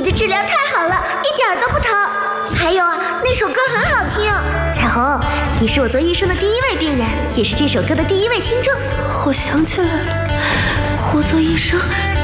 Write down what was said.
你的治疗太好了，一点都不疼。还有啊，那首歌很好听。彩虹，你是我做医生的第一位病人，也是这首歌的第一位听众。 我想起来了，我做医生